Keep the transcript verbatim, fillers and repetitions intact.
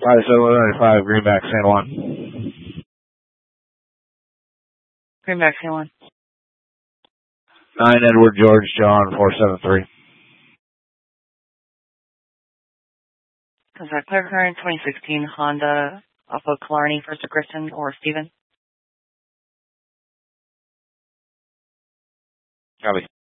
five seven ninety-five, Greenback, San Juan. Greenback, San Juan. nine Edward George John four seven three. Is that clear current twenty sixteen Honda off of Killarney for Kristen or Steven? Copy.